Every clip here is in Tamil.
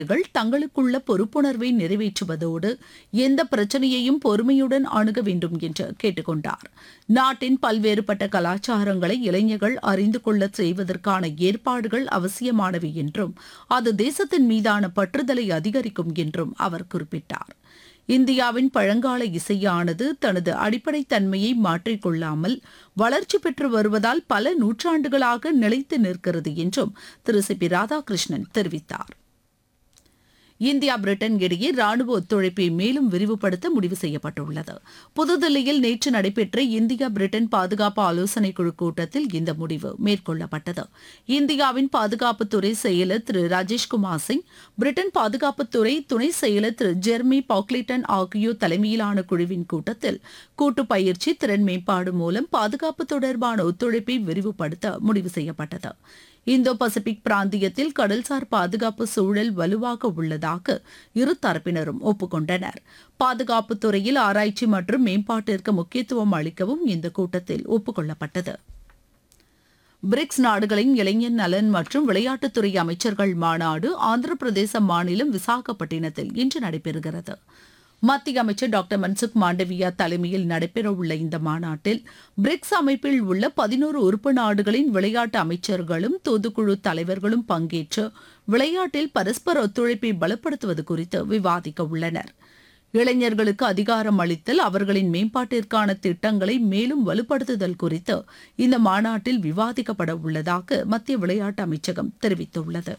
தங்களுக்குள்ள பொறுப்புணர்வை நிறைவேற்றுவதோடு எந்த பிரச்சனையையும் பொறுமையுடன் அணுக வேண்டும் என்று கேட்டுக்கொண்டார். நாட்டின் பல்வேறுபட்ட கலாச்சாரங்களை இளைஞர்கள் அறிந்து கொள்ள செய்வதற்கான ஏற்பாடுகள் அவசியமானவை என்றும் அது தேசத்தின் மீதான பற்றுதலை அதிகரிக்கும் என்றும் அவர் குறிப்பிட்டார். இந்தியாவின் பழங்கால இசையானது தனது அடிப்படை தன்மையை மாற்றிக்கொள்ளாமல் வளர்ச்சி பெற்று வருவதால் பல நூற்றாண்டுகளாக நிலைத்து நிற்கிறது என்றும் திரு சி பி ராதாகிருஷ்ணன் தெரிவித்தார். இந்தியா பிரிட்டன் இடையே ராணுவ ஒத்துழைப்பை மேலும் விரிவுபடுத்த முடிவு செய்யப்பட்டுள்ளது. புதுதில்லியில் நேற்று நடைபெற்ற இந்தியா பிரிட்டன் பாதுகாப்பு ஆலோசனைக் குழு கூட்டத்தில் இந்த முடிவு மேற்கொள்ளப்பட்டது. இந்தியாவின் பாதுகாப்புத்துறை செயலர் திரு ராஜேஷ்குமார் சிங், பிரிட்டன் பாதுகாப்புத்துறை துணை செயலர் திரு ஜெர்மி பாக்லிட்டன் ஆகியோர் தலைமையிலான குழுவின் கூட்டத்தில் கூட்டு பயிற்சி, திறன் மேம்பாடு மூலம் பாதுகாப்பு தொடர்பான ஒத்துழைப்பை விரிவுபடுத்த முடிவு செய்யப்பட்டது. இந்தோ பசிபிக் பிராந்தியத்தில் கடல்சார் பாதுகாப்பு சூழல் வலுவாக உள்ளதாக இரு தரப்பினரும் ஒப்புக்கொண்டனர். பாதுகாப்பு துறையில் ஆராய்ச்சி மற்றும் மேம்பாட்டிற்கு முக்கியத்துவம் அளிக்கவும் இந்த கூட்டத்தில் ஒப்புக்கொள்ளப்பட்டது. பிரிக்ஸ் நாடுகளின் இளைஞர் நலன் மற்றும் விளையாட்டுத்துறை அமைச்சர்கள் மாநாடு ஆந்திர பிரதேச மாநிலம் விசாகப்பட்டினத்தில் இன்று நடைபெறுகிறது. மத்திய அமைச்சர் டாக்டர் மன்சுக் மாண்டவியா தலைமையில் நடைபெறவுள்ள இந்த மாநாட்டில் பிரிக்ஸ் அமைப்பில் உள்ள 11 உறுப்பு நாடுகளின் விளையாட்டு அமைச்சர்களும் தூதுக்குழு தலைவர்களும் பங்கேற்று விளையாட்டில் பரஸ்பர ஒத்துழைப்பை பலப்படுத்துவது குறித்து விவாதிக்க உள்ளனர். இளைஞர்களுக்கு அதிகாரம் அளித்தல், அவர்களின் மேம்பாட்டிற்கான திட்டங்களை மேலும் வலுப்படுத்துதல் குறித்து இந்த மாநாட்டில் விவாதிக்கப்பட உள்ளதாக மத்திய விளையாட்டு அமைச்சகம் தெரிவித்துள்ளது.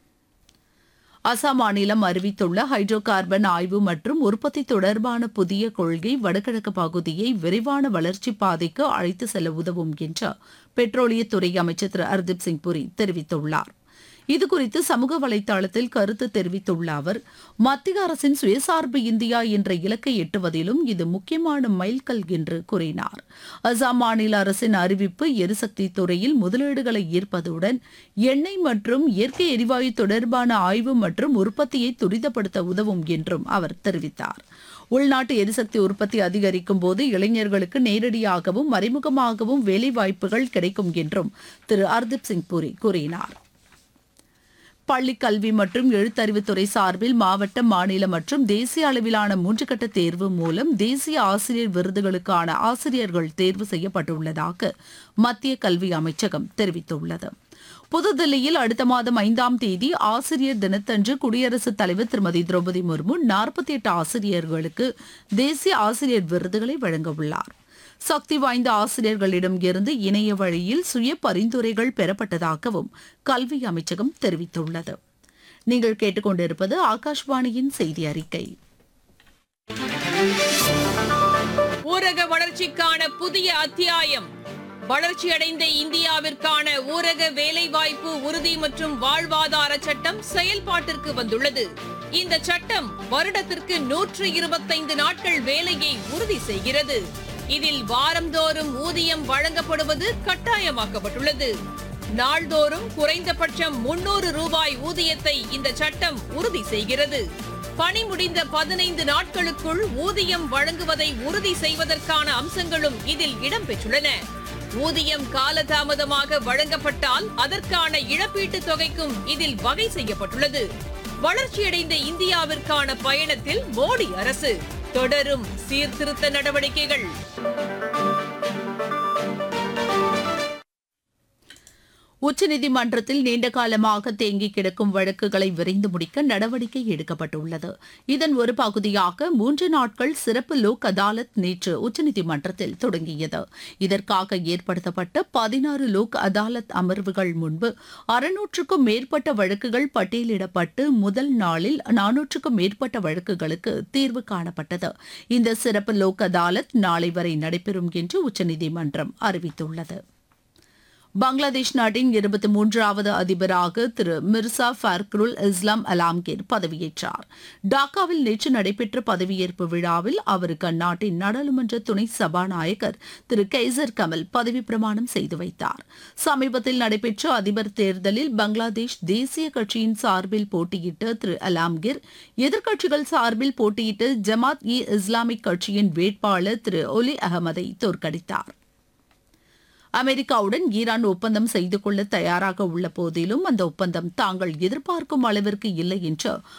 அசாம் மாநிலம் அறிவித்துள்ள ஹைட்ரோ கார்பன் ஆய்வு மற்றும் உற்பத்தி தொடர்பான புதிய கொள்கை வடகிழக்கு பகுதியை விரைவான வளர்ச்சி பாதைக்கு அழைத்து செல்ல உதவும் என்று பெட்ரோலியத்துறை அமைச்சர் திரு ஹர்தீப் சிங் புரி தெரிவித்துள்ளார். இதுகுறித்து சமூக வலைதளத்தில் கருத்து தெரிவித்துள்ள அவர், மத்திய அரசின் சுயசார்பு இந்தியா என்ற இலக்கை எட்டுவதிலும் இது முக்கியமான மைல்கல் என்று கூறினார். அசாம் மாநில அரசின் அறிவிப்பு எரிசக்தி துறையில் முதலீடுகளை ஈர்ப்பதுடன் எண்ணெய் மற்றும் இயற்கை எரிவாயு தொடர்பான ஆய்வு மற்றும் உற்பத்தியை துரிதப்படுத்த உதவும் என்றும் அவர் தெரிவித்தார். உள்நாட்டு எரிசக்தி உற்பத்தி அதிகரிக்கும் போது இளைஞர்களுக்கு நேரடியாகவும் மறைமுகமாகவும் வேலைவாய்ப்புகள் கிடைக்கும் என்றும் திரு ஹர்தீப் சிங் புரி கூறினார். பள்ளிக் கல்வி மற்றும் எழுத்தறிவுத்துறை சார்பில் மாவட்ட, மாநில மற்றும் தேசிய அளவிலான 3 கட்ட தேர்வு மூலம் தேசிய ஆசிரியர் விருதுகளுக்கான ஆசிரியர்கள் தேர்வு செய்யப்பட்டுள்ளதாக மத்திய கல்வி அமைச்சகம் தெரிவித்துள்ளது. புதுதில்லியில் அடுத்த மாதம் 5ஆம் தேதி ஆசிரியர் தினத்தன்று குடியரசுத் தலைவர் திருமதி திரௌபதி முர்மு 48 ஆசிரியர்களுக்கு தேசிய ஆசிரியர் விருதுகளை வழங்கவுள்ளார். சக்தி வாய்ந்த ஆசிரியர்களிடம் இருந்து இணைய வழியில் சுய பரிந்துரைகள் பெறப்பட்டதாகவும் கல்வி அமைச்சகம் தெரிவித்துள்ளது. நீங்கள் கேட்டுக்கொண்டிருப்பது ஆகாஷ்வாணியின் செய்தி அறிக்கை. ஊரக வளர்ச்சிக்கான புதிய அத்தியாயம். வளர்ச்சியடைந்த இந்தியாவிற்கான ஊரக வேலைவாய்ப்பு உறுதி மற்றும் வாழ்வாதார சட்டம் செயல்பாட்டிற்கு வந்துள்ளது. இந்த சட்டம் வருடத்திற்கு 125 நாட்கள் வேலையை உறுதி செய்கிறது. இதில் வாரந்தோறும் ஊதியம் வழங்கப்படுவது கட்டாயமாக்கப்பட்டுள்ளது. நாள்தோறும் குறைந்தபட்சம் 300 ரூபாய் ஊதியத்தை இந்த சட்டம் உறுதி செய்கிறது. பணி முடிந்த 15 நாட்களுக்குள் ஊதியம் வழங்குவதை உறுதி செய்வதற்கான அம்சங்களும் இதில் இடம்பெற்றுள்ளன. ஊதியம் காலதாமதமாக வழங்கப்பட்டால் அதற்கான இழப்பீட்டுத் தொகைக்கும் இதில் வகை செய்யப்பட்டுள்ளது. வளர்ச்சியடைந்த இந்தியாவிற்கான பயணத்தில் மோடி அரசு தொடரும் சீர்திருத்த நடவடிக்கைகள். உச்சநீதிமன்றத்தில் நீண்ட காலமாக தேங்கி கிடக்கும் வழக்குகளை விரைந்து முடிக்க நடவடிக்கை எடுக்கப்பட்டுள்ளது. இதன் ஒரு பகுதியாக 3 நாட்கள் சிறப்பு லோக் அதாலத் நேற்று உச்சநீதிமன்றத்தில் தொடங்கியது. இதற்காக ஏற்படுத்தப்பட்ட 16 லோக் அதாலத் அமர்வுகள் முன்பு 600க்கும் மேற்பட்ட வழக்குகள் பட்டியலிடப்பட்டு முதல் நாளில் 400க்கும் மேற்பட்ட வழக்குகளுக்கு தீர்வு காணப்பட்டது. இந்த சிறப்பு லோக் அதாலத் நாளை வரை நடைபெறும் என்று உச்சநீதிமன்றம் அறிவித்துள்ளது. பங்களாதேஷ் நாட்டின் 23வது அதிபராக திரு மிர்சா ஃபர்க்ருல் இஸ்லாம் அலாம்கீர் பதவியேற்றார். டாக்காவில் நேற்று நடைபெற்ற பதவியேற்பு விழாவில் அவருக்கு அந்நாட்டின் நாடாளுமன்ற துணை சபாநாயகர் திரு கைசர் கமல் பதவி பிரமாணம் செய்து வைத்தார். சமீபத்தில் நடைபெற்ற அதிபர் தேர்தலில் பங்களாதேஷ் தேசிய கட்சியின் சார்பில் போட்டியிட்ட திரு அலாம்கீர் எதிர்க்கட்சிகள் சார்பில் போட்டியிட்ட ஜமாத் இ இஸ்லாமிக் கட்சியின் வேட்பாளர் திரு ஒலி அகமதை தோற்கடித்தார். அமெரிக்காவுடன் ஈரான் ஒப்பந்தம் செய்து கொள்ள தயாராக உள்ள போதிலும் அந்த ஒப்பந்தம் தாங்கள் எதிர்பார்க்கும் அளவிற்கு இல்லை என்று